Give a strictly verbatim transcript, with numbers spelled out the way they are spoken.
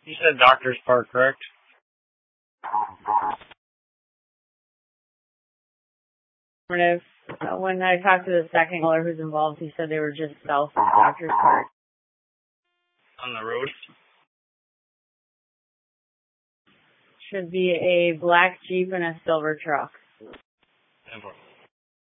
You said Doctor's Park, correct? Uh, when I talked to the second caller who's involved, he said they were just south of Doctor's Park. On the road? Should be a black Jeep and a silver truck. ten four.